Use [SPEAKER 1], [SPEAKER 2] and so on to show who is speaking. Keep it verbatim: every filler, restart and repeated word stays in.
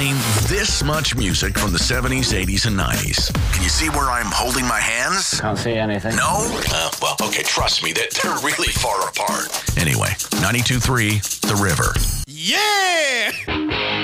[SPEAKER 1] playing this much music from the seventies, eighties, and nineties. Can you see where I'm holding my hands?
[SPEAKER 2] Can't see anything.
[SPEAKER 1] No? Uh, well, okay, trust me, they're, they're really far apart. Anyway, ninety-two point three, The River.
[SPEAKER 3] Yeah!